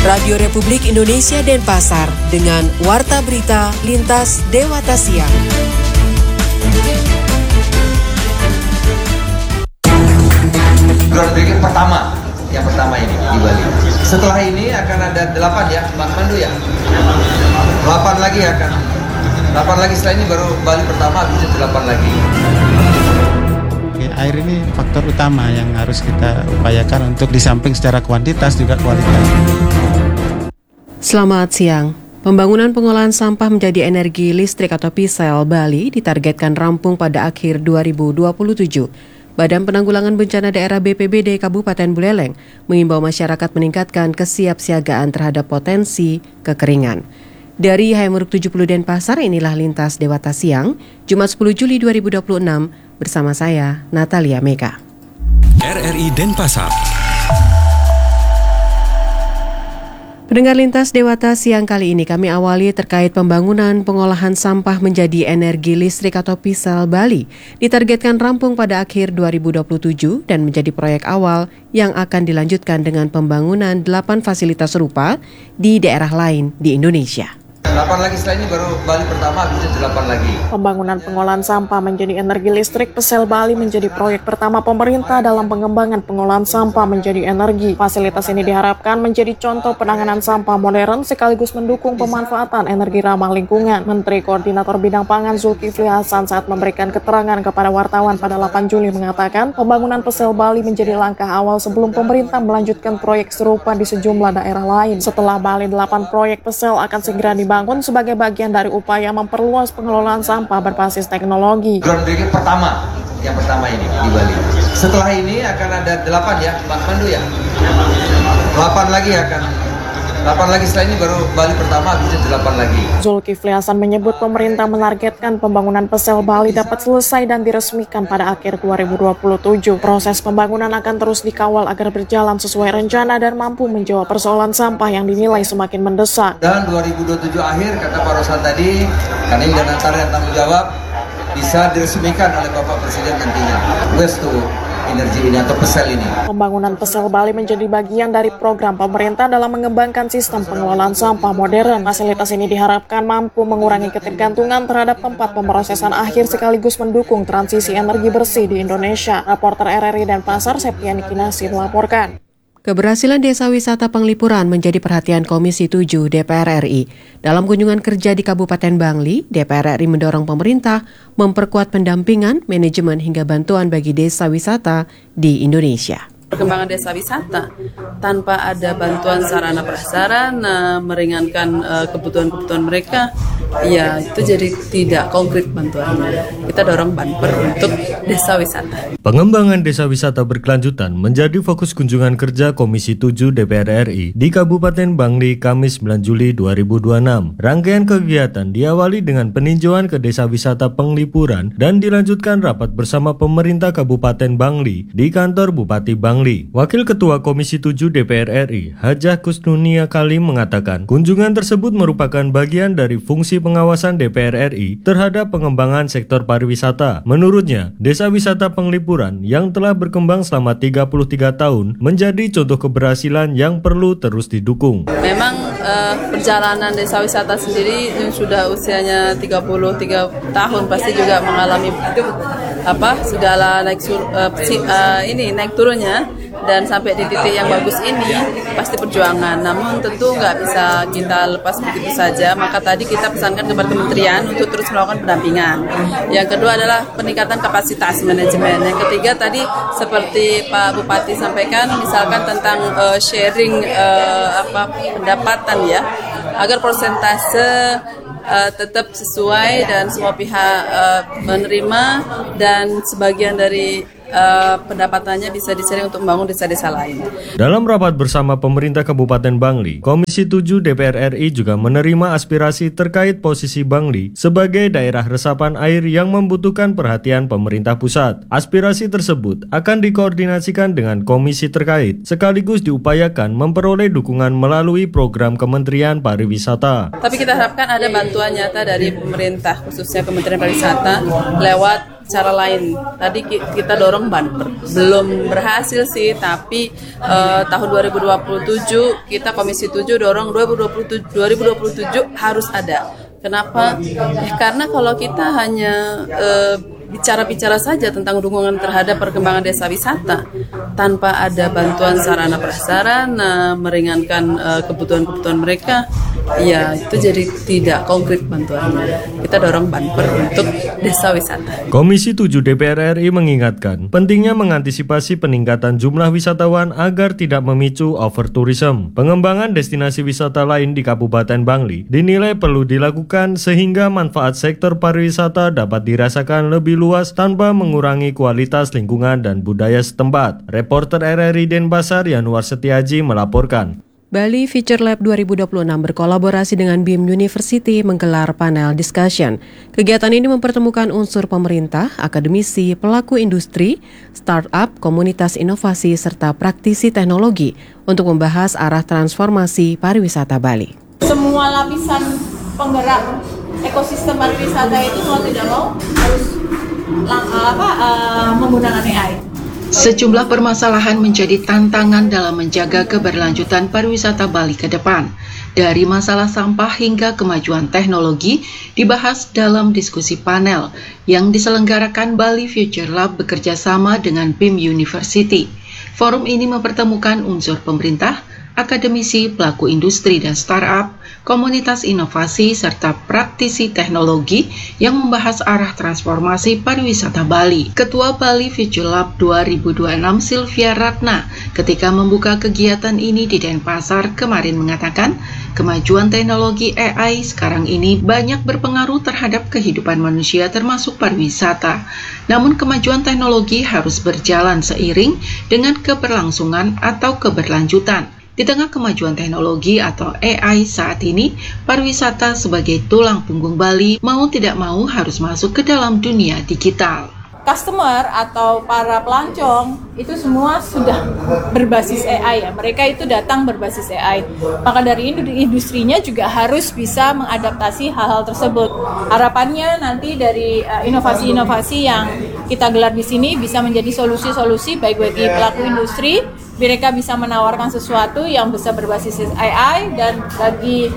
Radio Republik Indonesia Denpasar dengan Warta Berita Lintas Dewata Siang. Groundbreaking pertama, yang pertama ini di Bali. Setelah ini akan ada 8 ya, Mbak Mandu ya. 8 lagi akan. 8 lagi setelah ini baru Bali pertama, habis itu 8 lagi. Air ini faktor utama yang harus kita upayakan untuk di samping secara kuantitas juga kualitas. Selamat siang. Pembangunan pengolahan sampah menjadi energi listrik atau PCL Bali ditargetkan rampung pada akhir 2027. Badan Penanggulangan Bencana Daerah BPBD Kabupaten Buleleng mengimbau masyarakat meningkatkan kesiapsiagaan terhadap potensi kekeringan. Dari Hayamuruk 70 Denpasar, inilah Lintas Dewata Siang, Jumat 10 Juli 2026. Bersama saya, Natalia Mega. RRI Denpasar. Pendengar Lintas Dewata Siang kali ini kami awali terkait pembangunan pengolahan sampah menjadi energi listrik atau PCL Bali. Ditargetkan rampung pada akhir 2027 dan menjadi proyek awal yang akan dilanjutkan dengan pembangunan 8 fasilitas serupa di daerah lain di Indonesia. 8 lagi setelah ini baru Bali pertama, habis itu 8 lagi. Pembangunan pengolahan sampah menjadi energi listrik PCL Bali menjadi proyek pertama pemerintah dalam pengembangan pengolahan sampah menjadi energi. Fasilitas ini diharapkan menjadi contoh penanganan sampah modern sekaligus mendukung pemanfaatan energi ramah lingkungan. Menteri Koordinator Bidang Pangan Zulkifli Hasan saat memberikan keterangan kepada wartawan pada 8 Juli mengatakan pembangunan PCL Bali menjadi langkah awal sebelum pemerintah melanjutkan proyek serupa di sejumlah daerah lain. Setelah Bali, 8 proyek PCL akan segera dibangun sebagai bagian dari upaya memperluas pengelolaan sampah berbasis teknologi. Groundbreaking pertama, yang pertama ini di Bali. Setelah ini akan ada 8 ya, Mbak Mandu ya. 8 lagi akan. 8 lagi setelah ini baru Bali pertama, habis itu 8 lagi. Zulkifli Hasan menyebut pemerintah menargetkan pembangunan PCL Bali dapat selesai dan diresmikan pada akhir 2027. Proses pembangunan akan terus dikawal agar berjalan sesuai rencana dan mampu menjawab persoalan sampah yang dinilai semakin mendesak. Dan 2027 akhir, kata Pak Rosan tadi, karena ini dan antara yang tanggung jawab, bisa diresmikan oleh Bapak Presiden nantinya. West to energi ini atau PCL ini. Pembangunan PCL Bali menjadi bagian dari program pemerintah dalam mengembangkan sistem pengelolaan sampah modern. Fasilitas ini diharapkan mampu mengurangi ketergantungan terhadap tempat pemrosesan akhir sekaligus mendukung transisi energi bersih di Indonesia. Reporter RRI Denpasar, Septiani Kinasi melaporkan. Keberhasilan Desa Wisata Penglipuran menjadi perhatian Komisi 7 DPR RI. Dalam kunjungan kerja di Kabupaten Bangli, DPR RI mendorong pemerintah memperkuat pendampingan, manajemen hingga bantuan bagi desa wisata di Indonesia. Perkembangan desa wisata tanpa ada bantuan sarana prasarana meringankan kebutuhan-kebutuhan mereka, ya itu jadi tidak konkret bantuannya. Kita dorong banper untuk desa wisata. Pengembangan desa wisata berkelanjutan menjadi fokus kunjungan kerja Komisi 7 DPR RI di Kabupaten Bangli Kamis 9 Juli 2026. Rangkaian kegiatan diawali dengan peninjauan ke desa wisata Penglipuran dan dilanjutkan rapat bersama pemerintah Kabupaten Bangli di kantor Bupati Bangli. Wakil Ketua Komisi 7 DPR RI, Hajah Kusnunia Kalim mengatakan, kunjungan tersebut merupakan bagian dari fungsi pengawasan DPR RI terhadap pengembangan sektor pariwisata. Menurutnya, desa wisata Penglipuran yang telah berkembang selama 33 tahun menjadi contoh keberhasilan yang perlu terus didukung. Memang perjalanan desa wisata sendiri yang sudah usianya 33 tahun pasti juga mengalami segala naik turunnya, dan sampai di titik yang bagus ini pasti perjuangan. Namun tentu nggak bisa kita lepas begitu saja, maka tadi kita pesankan kepada kementerian untuk terus melakukan pendampingan. Yang kedua adalah peningkatan kapasitas manajemen. Yang ketiga tadi seperti Pak Bupati sampaikan, misalkan tentang sharing pendapatan ya, agar persentase tetap sesuai dan semua pihak menerima, dan sebagian dari pendapatannya bisa di-sharing untuk membangun desa-desa lain. Dalam rapat bersama pemerintah Kabupaten Bangli, Komisi 7 DPR RI juga menerima aspirasi terkait posisi Bangli sebagai daerah resapan air yang membutuhkan perhatian pemerintah pusat. Aspirasi tersebut akan dikoordinasikan dengan komisi terkait, sekaligus diupayakan memperoleh dukungan melalui program Kementerian Pariwisata. Tapi kita harapkan ada bantuan nyata dari pemerintah, khususnya Kementerian Pariwisata, lewat cara lain. Tadi kita dorong bumper, belum berhasil sih, tapi tahun 2027 kita Komisi 7 dorong 2027 harus ada. Kenapa? Karena kalau kita hanya bicara-bicara saja tentang dukungan terhadap perkembangan desa wisata tanpa ada bantuan sarana prasarana meringankan kebutuhan-kebutuhan mereka, ya itu jadi tidak konkret bantuannya. Kita dorong bumper untuk desa wisata. Komisi 7 DPR RI mengingatkan pentingnya mengantisipasi peningkatan jumlah wisatawan agar tidak memicu overtourism. Pengembangan destinasi wisata lain di Kabupaten Bangli dinilai perlu dilakukan sehingga manfaat sektor pariwisata dapat dirasakan lebih luas tanpa mengurangi kualitas lingkungan dan budaya setempat. Reporter RRI Denpasar Yanuar Setiaji melaporkan. Bali Future Lab 2026 berkolaborasi dengan BIM University menggelar panel discussion. Kegiatan ini mempertemukan unsur pemerintah, akademisi, pelaku industri, startup, komunitas inovasi, serta praktisi teknologi untuk membahas arah transformasi pariwisata Bali. Semua lapisan penggerak ekosistem pariwisata itu mau tidak mau harus menggunakan AI. Sejumlah permasalahan menjadi tantangan dalam menjaga keberlanjutan pariwisata Bali ke depan. Dari masalah sampah hingga kemajuan teknologi dibahas dalam diskusi panel yang diselenggarakan Bali Future Lab bekerja sama dengan BIM University. Forum ini mempertemukan unsur pemerintah, akademisi, pelaku industri dan startup, komunitas inovasi, serta praktisi teknologi yang membahas arah transformasi pariwisata Bali. Ketua Bali Future Lab 2026 Sylvia Ratna ketika membuka kegiatan ini di Denpasar kemarin mengatakan, kemajuan teknologi AI sekarang ini banyak berpengaruh terhadap kehidupan manusia termasuk pariwisata. Namun kemajuan teknologi harus berjalan seiring dengan keberlangsungan atau keberlanjutan. Di tengah kemajuan teknologi atau AI saat ini, pariwisata sebagai tulang punggung Bali mau tidak mau harus masuk ke dalam dunia digital. Customer atau para pelancong itu semua sudah berbasis AI ya. Mereka itu datang berbasis AI. Maka dari industrinya juga harus bisa mengadaptasi hal-hal tersebut. Harapannya nanti dari inovasi-inovasi yang kita gelar di sini bisa menjadi solusi-solusi baik bagi pelaku industri, mereka bisa menawarkan sesuatu yang bisa berbasis AI, dan bagi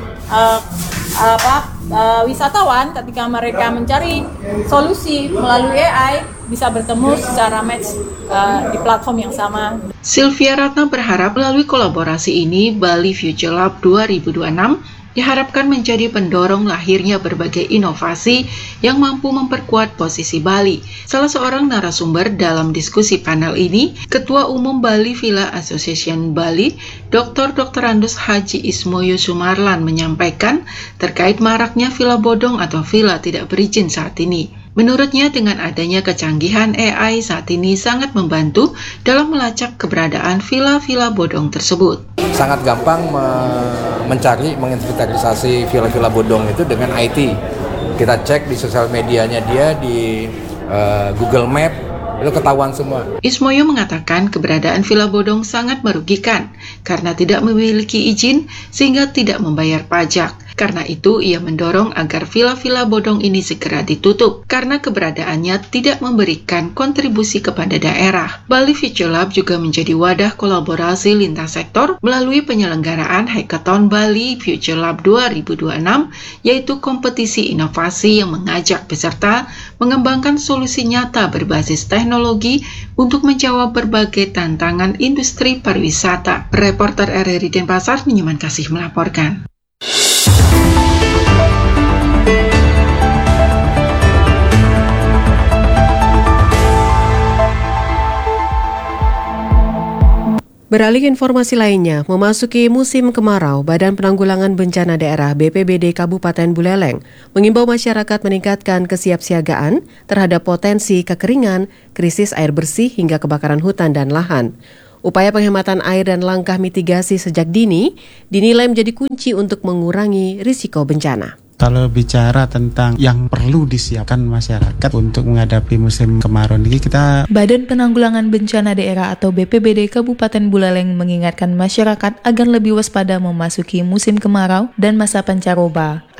wisatawan ketika mereka mencari solusi melalui AI bisa bertemu secara match di platform yang sama. Sylvia Ratna berharap melalui kolaborasi ini Bali Future Lab 2026 diharapkan menjadi pendorong lahirnya berbagai inovasi yang mampu memperkuat posisi Bali. Salah seorang narasumber dalam diskusi panel ini, Ketua Umum Bali Villa Association Bali, Dr. Andus Haji Ismoyo Sumarlan menyampaikan terkait maraknya villa bodong atau villa tidak berizin saat ini. Menurutnya dengan adanya kecanggihan AI saat ini sangat membantu dalam melacak keberadaan villa-villa bodong tersebut. Sangat gampang mencari, menginventarisasi villa-villa bodong itu dengan IT. Kita cek di sosial medianya dia, di Google Map, itu ketahuan semua. Ismoyo mengatakan keberadaan villa bodong sangat merugikan karena tidak memiliki izin sehingga tidak membayar pajak. Karena itu, ia mendorong agar villa-villa bodong ini segera ditutup karena keberadaannya tidak memberikan kontribusi kepada daerah. Bali Future Lab juga menjadi wadah kolaborasi lintas sektor melalui penyelenggaraan Hackathon Bali Future Lab 2026, yaitu kompetisi inovasi yang mengajak peserta mengembangkan solusi nyata berbasis teknologi untuk menjawab berbagai tantangan industri pariwisata. Reporter RRI Denpasar Nyoman Kasih melaporkan. Beralih ke informasi lainnya, memasuki musim kemarau, Badan Penanggulangan Bencana Daerah BPBD Kabupaten Buleleng mengimbau masyarakat meningkatkan kesiapsiagaan terhadap potensi kekeringan, krisis air bersih hingga kebakaran hutan dan lahan. Upaya penghematan air dan langkah mitigasi sejak dini dinilai menjadi kunci untuk mengurangi risiko bencana. Kalau bicara tentang yang perlu disiapkan masyarakat untuk menghadapi musim kemarau ini, Badan Penanggulangan Bencana Daerah atau BPBD Kabupaten Buleleng mengingatkan masyarakat agar lebih waspada memasuki musim kemarau dan masa pancaroba.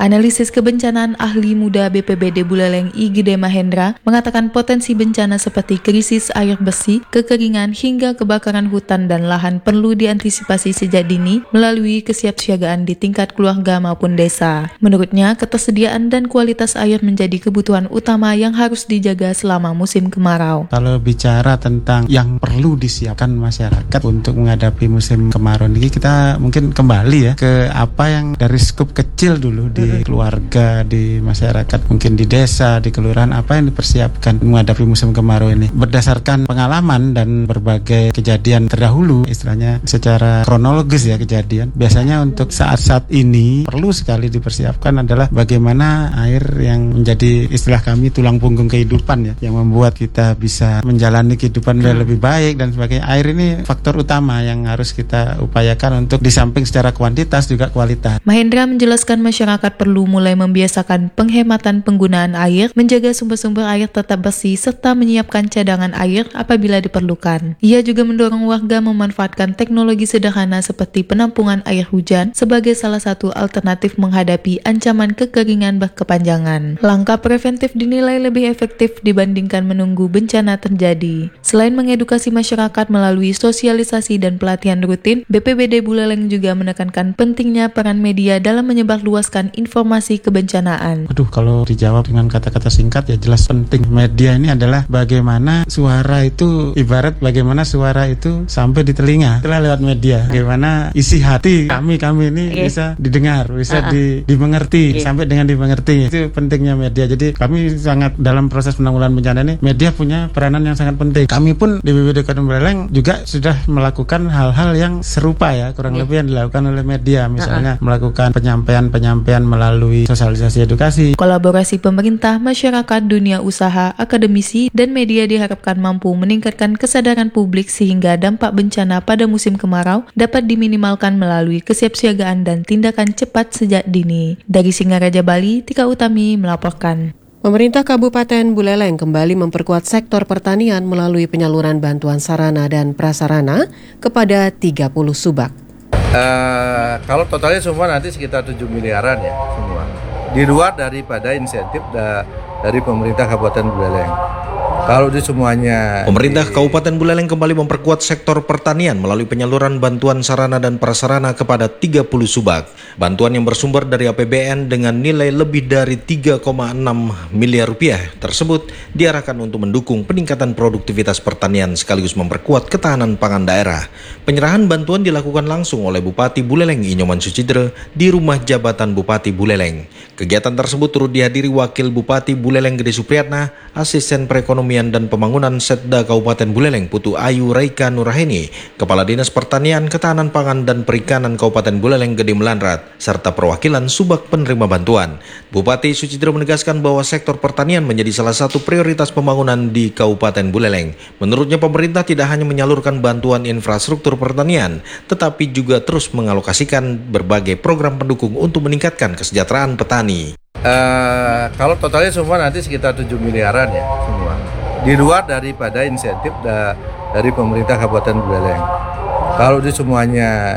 Analisis kebencanaan ahli muda BPBD Buleleng I Gede Mahendra mengatakan potensi bencana seperti krisis air bersih, kekeringan hingga kebakaran hutan dan lahan perlu diantisipasi sejak dini melalui kesiapsiagaan di tingkat keluarga maupun desa. Menurutnya, ketersediaan dan kualitas air menjadi kebutuhan utama yang harus dijaga selama musim kemarau. Kalau bicara tentang yang perlu disiapkan masyarakat untuk menghadapi musim kemarau ini, kita mungkin kembali ya ke apa yang dari skup kecil dulu di keluarga, di masyarakat, mungkin di desa, di kelurahan, apa yang dipersiapkan menghadapi musim kemarau ini. Berdasarkan pengalaman dan berbagai kejadian terdahulu, istilahnya secara kronologis ya kejadian, biasanya untuk saat-saat ini perlu sekali dipersiapkan adalah bagaimana air yang menjadi istilah kami tulang punggung kehidupan ya, yang membuat kita bisa menjalani kehidupan lebih baik dan sebagainya. Air ini faktor utama yang harus kita upayakan untuk di samping secara kuantitas juga kualitas. Mahendra menjelaskan masyarakat perlu mulai membiasakan penghematan penggunaan air, menjaga sumber-sumber air tetap bersih, serta menyiapkan cadangan air apabila diperlukan. Ia juga mendorong warga memanfaatkan teknologi sederhana seperti penampungan air hujan sebagai salah satu alternatif menghadapi ancaman kekeringan berkepanjangan. Langkah preventif dinilai lebih efektif dibandingkan menunggu bencana terjadi. Selain mengedukasi masyarakat melalui sosialisasi dan pelatihan rutin, BPBD Buleleng juga menekankan pentingnya peran media dalam menyebarluaskan informasi kebencanaan. Kalau dijawab dengan kata-kata singkat ya jelas penting. Media ini adalah bagaimana suara itu, ibarat bagaimana suara itu sampai di telinga. Itulah lewat media. Bagaimana isi hati kami ini bisa didengar, bisa dimengerti, sampai dengan dimengerti. Itu pentingnya media. Jadi kami sangat dalam proses penanggulangan bencana ini, media punya peranan yang sangat penting. Kami pun di BPBD Kabupaten Buleleng juga sudah melakukan hal-hal yang serupa ya, kurang lebih yang dilakukan oleh media. Misalnya melakukan penyampaian melalui sosialisasi edukasi. Kolaborasi pemerintah, masyarakat, dunia usaha, akademisi, dan media diharapkan mampu meningkatkan kesadaran publik sehingga dampak bencana pada musim kemarau dapat diminimalkan melalui kesiapsiagaan dan tindakan cepat sejak dini. Dari Singaraja, Bali, Tika Utami melaporkan. Pemerintah Kabupaten Buleleng kembali memperkuat sektor pertanian melalui penyaluran bantuan sarana dan prasarana kepada 30 subak. Kalau totalnya semua nanti sekitar 7 miliaran ya semua. Di luar daripada insentif dari pemerintah Kabupaten Buleleng. Kalau di semuanya, pemerintah Kabupaten Buleleng kembali memperkuat sektor pertanian melalui penyaluran bantuan sarana dan prasarana kepada 30 subak. Bantuan yang bersumber dari APBN dengan nilai lebih dari 3,6 miliar rupiah tersebut diarahkan untuk mendukung peningkatan produktivitas pertanian sekaligus memperkuat ketahanan pangan daerah. Penyerahan bantuan dilakukan langsung oleh Bupati Buleleng I Nyoman Sucidre di rumah jabatan Bupati Buleleng. Kegiatan tersebut turut dihadiri Wakil Bupati Buleleng Gede Supriyatna, Asisten Perekonomian dan Pembangunan Setda Kabupaten Buleleng Putu Ayu Raika Nuraheni, Kepala Dinas Pertanian, Ketahanan Pangan dan Perikanan Kabupaten Buleleng Gede Melanrat, serta perwakilan subak penerima bantuan. Bupati Sucidre menegaskan bahwa sektor pertanian menjadi salah satu prioritas pembangunan di Kabupaten Buleleng. Menurutnya pemerintah tidak hanya menyalurkan bantuan infrastruktur pertanian, tetapi juga terus mengalokasikan berbagai program pendukung untuk meningkatkan kesejahteraan petani. Kalau totalnya semua nanti sekitar 7 miliaran ya semua. Di luar daripada insentif dari pemerintah Kabupaten Buleleng. Kalau di semuanya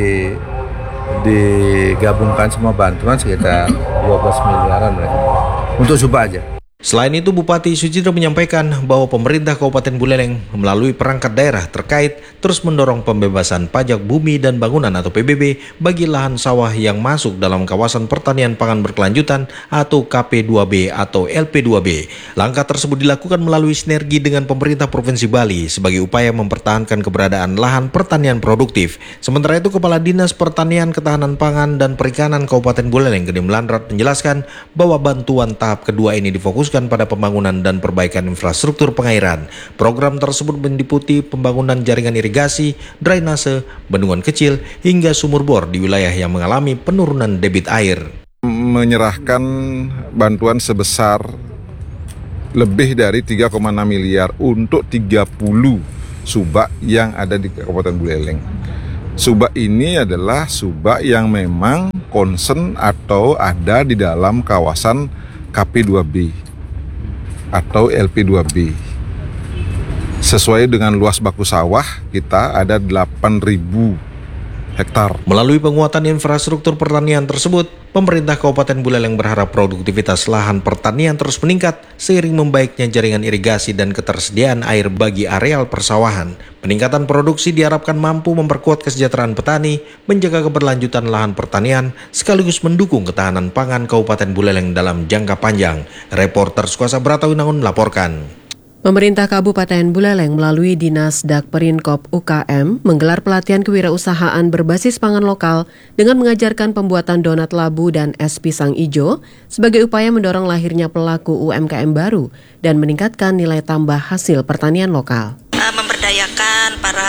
digabungkan semua bantuan sekitar 12 miliaran mereka. Untuk subak aja. Selain itu, Bupati Sucidre menyampaikan bahwa pemerintah Kabupaten Buleleng melalui perangkat daerah terkait terus mendorong pembebasan pajak bumi dan bangunan atau PBB bagi lahan sawah yang masuk dalam kawasan pertanian pangan berkelanjutan atau KP2B atau LP2B. Langkah tersebut dilakukan melalui sinergi dengan pemerintah Provinsi Bali sebagai upaya mempertahankan keberadaan lahan pertanian produktif. Sementara itu, Kepala Dinas Pertanian, Ketahanan Pangan dan Perikanan Kabupaten Buleleng Gede Melanrat menjelaskan bahwa bantuan tahap kedua ini difokuskan pada pembangunan dan perbaikan infrastruktur pengairan. Program tersebut meliputi pembangunan jaringan irigasi, drainase, bendungan kecil, hingga sumur bor di wilayah yang mengalami penurunan debit air. Menyerahkan bantuan sebesar lebih dari 3,6 miliar untuk 30 subak yang ada di Kabupaten Buleleng. Subak ini adalah subak yang memang concern atau ada di dalam kawasan KP2B atau LP2B. Sesuai dengan luas baku sawah kita ada 8.000 hektar. Melalui penguatan infrastruktur pertanian tersebut, pemerintah Kabupaten Buleleng berharap produktivitas lahan pertanian terus meningkat seiring membaiknya jaringan irigasi dan ketersediaan air bagi areal persawahan. Peningkatan produksi diharapkan mampu memperkuat kesejahteraan petani, menjaga keberlanjutan lahan pertanian, sekaligus mendukung ketahanan pangan Kabupaten Buleleng dalam jangka panjang. Reporter Sukuasa Bratawinangun melaporkan. Pemerintah Kabupaten Buleleng melalui Dinas Dakperinkop UKM menggelar pelatihan kewirausahaan berbasis pangan lokal dengan mengajarkan pembuatan donat labu dan es pisang ijo sebagai upaya mendorong lahirnya pelaku UMKM baru dan meningkatkan nilai tambah hasil pertanian lokal. Memberdayakan para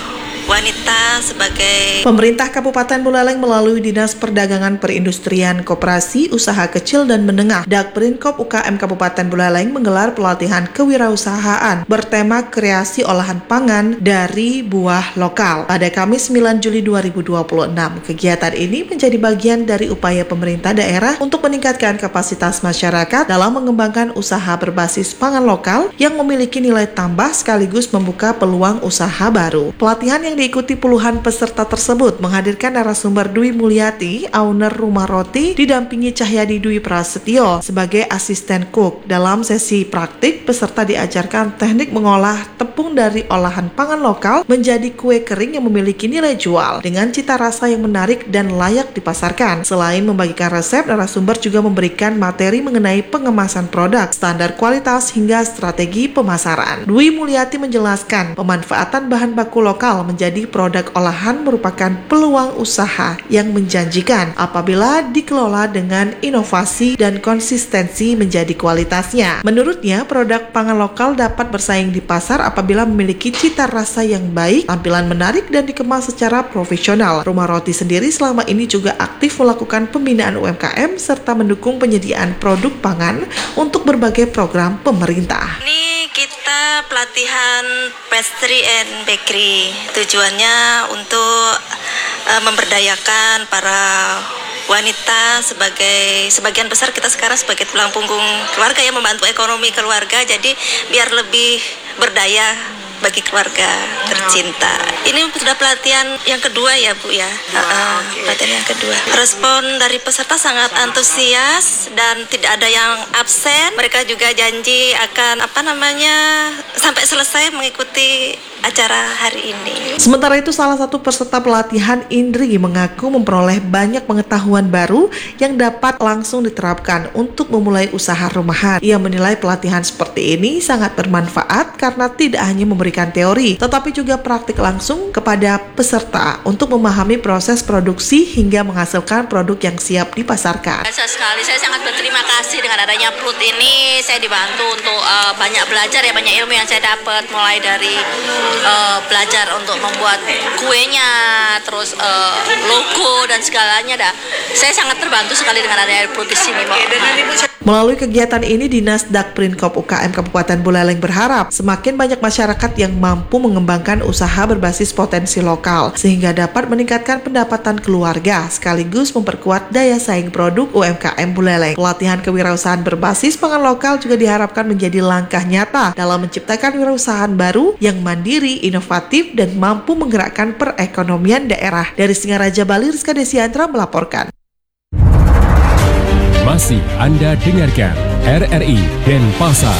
wanita sebagai Pemerintah Kabupaten Buleleng melalui Dinas Perdagangan Perindustrian Koperasi Usaha Kecil dan Menengah Dakperinkop UKM Kabupaten Buleleng menggelar pelatihan kewirausahaan bertema kreasi olahan pangan dari buah lokal pada Kamis 9 Juli 2026. Kegiatan ini menjadi bagian dari upaya pemerintah daerah untuk meningkatkan kapasitas masyarakat dalam mengembangkan usaha berbasis pangan lokal yang memiliki nilai tambah sekaligus membuka peluang usaha baru. Pelatihan yang diikuti puluhan peserta tersebut menghadirkan narasumber Dwi Mulyati, owner rumah roti, didampingi Cahyadi Dwi Prasetyo sebagai asisten cook. Dalam sesi praktik, peserta diajarkan teknik mengolah tepung dari olahan pangan lokal menjadi kue kering yang memiliki nilai jual dengan cita rasa yang menarik dan layak dipasarkan. Selain membagikan resep, narasumber juga memberikan materi mengenai pengemasan produk, standar kualitas hingga strategi pemasaran. Dwi Mulyati menjelaskan pemanfaatan bahan baku lokal menjadi produk olahan merupakan peluang usaha yang menjanjikan apabila dikelola dengan inovasi dan konsistensi menjadi kualitasnya. Menurutnya, produk pangan lokal dapat bersaing di pasar apabila memiliki cita rasa yang baik, tampilan menarik, dan dikemas secara profesional. Rumah Roti sendiri selama ini juga aktif melakukan pembinaan UMKM serta mendukung penyediaan produk pangan untuk berbagai program pemerintah. Ini kita pelatihan pastry and bakery. Tujuannya untuk memberdayakan para wanita sebagian besar kita sekarang sebagai tulang punggung keluarga yang membantu ekonomi keluarga, jadi biar lebih berdaya bagi keluarga tercinta. Ini sudah pelatihan yang kedua ya Bu ya. Pelatihan yang kedua. Respon dari peserta sangat antusias dan tidak ada yang absen. Mereka juga janji akan sampai selesai mengikuti acara hari ini. Sementara itu, salah satu peserta pelatihan, Indri, mengaku memperoleh banyak pengetahuan baru yang dapat langsung diterapkan untuk memulai usaha rumahan. Ia menilai pelatihan seperti ini sangat bermanfaat karena tidak hanya memberikan teori, tetapi juga praktik langsung kepada peserta untuk memahami proses produksi hingga menghasilkan produk yang siap dipasarkan. Biasa sekali, saya sangat berterima kasih dengan adanya PLUT ini. Saya dibantu untuk banyak belajar ya, banyak ilmu yang saya dapat, mulai dari belajar untuk membuat kuenya, terus logo dan segalanya dah. Saya sangat terbantu sekali dengan adanya PLUT di sini. Melalui kegiatan ini, Dinas Dakperinkop UKM Kabupaten Buleleng berharap semakin banyak masyarakat yang mampu mengembangkan usaha berbasis potensi lokal sehingga dapat meningkatkan pendapatan keluarga sekaligus memperkuat daya saing produk UMKM Buleleng. Pelatihan kewirausahaan berbasis pangan lokal juga diharapkan menjadi langkah nyata dalam menciptakan wirausahaan baru yang mandiri, inovatif, dan mampu menggerakkan perekonomian daerah. Dari Singaraja, Bali, Rizka Desiantra melaporkan. Masih Anda dengarkan RRI Denpasar.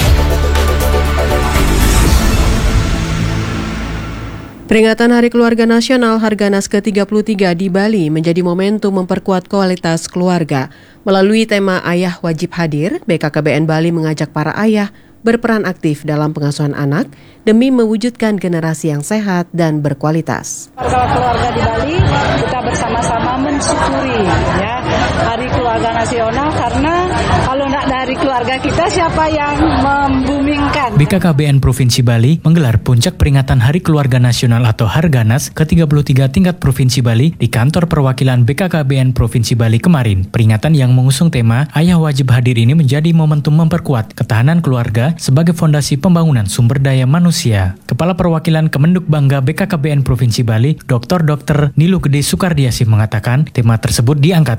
Peringatan Hari Keluarga Nasional Harganas ke-33 di Bali menjadi momentum memperkuat kualitas keluarga. Melalui tema Ayah Wajib Hadir, BKKBN Bali mengajak para ayah berperan aktif dalam pengasuhan anak demi mewujudkan generasi yang sehat dan berkualitas. Keluarga di Bali, kita bersama-sama mensyukuri ya Hari Keluarga Nasional, karena kalau tidak dari keluarga kita, siapa yang membumingkan? BKKBN Provinsi Bali menggelar puncak peringatan Hari Keluarga Nasional atau Harganas ke-33 tingkat Provinsi Bali di kantor perwakilan BKKBN Provinsi Bali kemarin. Peringatan yang mengusung tema Ayah Wajib Hadir ini menjadi momentum memperkuat ketahanan keluarga sebagai fondasi pembangunan sumber daya manusia. Kepala Perwakilan Kemenduk Bangga BKKBN Provinsi Bali, Dr. Nilu Gede Sukardiasih mengatakan tema tersebut diangkat